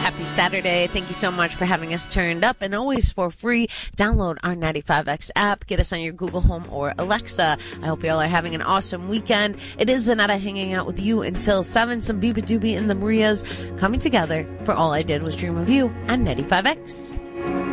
Happy Saturday. Thank you so much for having us turned up, and always for free, download our 95X app. Get us on your Google Home or Alexa. I hope you all are having an awesome weekend. It is Zanetta hanging out with you until 7. Some Biba Doobie and the Marias coming together for All I Did Was Dream of You on 95X.